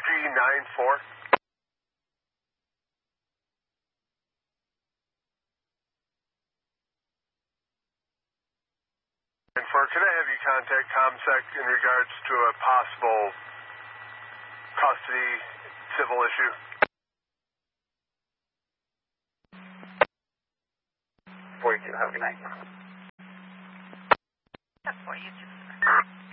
RG94. And could I have you contact ComSec in regards to a possible custody civil issue? 42, have a good night. That's for you.